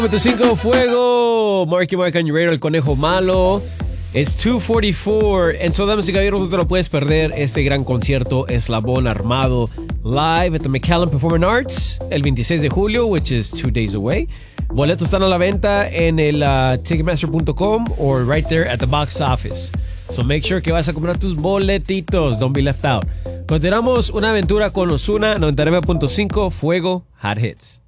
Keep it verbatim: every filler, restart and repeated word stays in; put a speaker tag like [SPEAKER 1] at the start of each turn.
[SPEAKER 1] cinco Fuego, Marky Mark and Your El Conejo Malo. Es dos cuarenta y cuatro. En so, damas y caballeros, no te lo puedes perder. Este gran concierto, Eslabón Armado, live at the McAllen Performing Arts, el veintiséis de julio, which is two days away. Boletos están a la venta en el uh, ticketmaster punto com or right there at the box office. So make sure que vas a comprar tus boletitos. Don't be left out. Continuamos una aventura con Ozuna, noventa y nueve punto cinco Fuego Hot Hits.